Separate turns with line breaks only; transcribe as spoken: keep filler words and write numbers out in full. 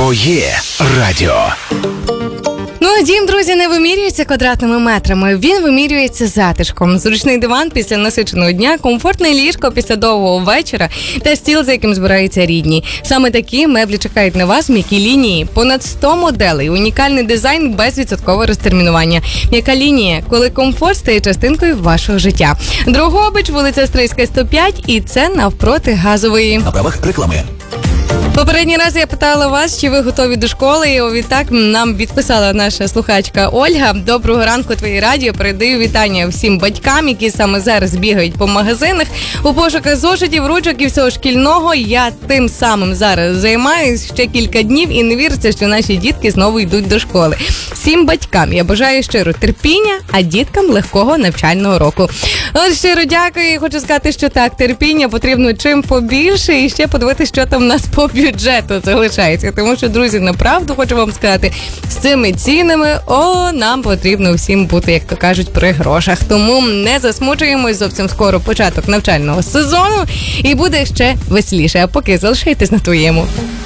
Твоє радіо.
Ну, а дім, друзі, не вимірюється квадратними метрами. Він вимірюється затишком. Зручний диван після насиченого дня, комфортне ліжко після довгого вечора та стіл, за яким збираються рідні. Саме такі меблі чекають на вас в м'якій лінії. Понад сто моделей, унікальний дизайн без відсоткового розтермінування. М'яка лінія, коли комфорт стає частинкою вашого життя. Дрогобич, вулиця Стрийська, сто п'ять, і це навпроти Газової.
На правах реклами.
Попередній раз я питала вас, чи ви готові до школи, і відтак нам відписала наша слухачка Ольга. Доброго ранку, твоє радіо. Передаю вітання всім батькам, які саме зараз бігають по магазинах у пошуках зошитів, ручок і всього шкільного. Я тим самим зараз займаюсь ще кілька днів і не віриться, що наші дітки знову йдуть до школи. Всім батькам я бажаю щиро терпіння, а діткам легкого навчального року. От щиро дякую і хочу сказати, що так, терпіння потрібно чим побільше і ще подивитися, що там в нас по бюджету залишається. Тому що, друзі, направду хочу вам сказати, з цими цінами, о, нам потрібно всім бути, як то кажуть, при грошах. Тому не засмучуємось, зовсім скоро початок навчального сезону і буде ще веселіше. А поки залишайтесь на твоєму.